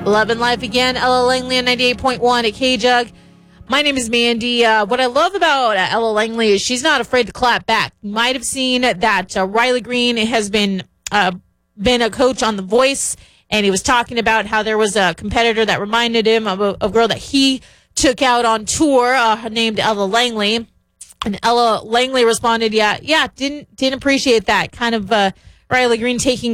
Love and Life again. Ella Langley on 98.1 at K-Jug. My name is Mandy. What I love about Ella Langley is she's not afraid to clap back. You might have seen that Riley Green has been a coach on The Voice, and he was talking about how there was a competitor that reminded him of a girl that he took out on tour, named Ella Langley. And Ella Langley responded, yeah, didn't appreciate that. Kind of Riley Green taking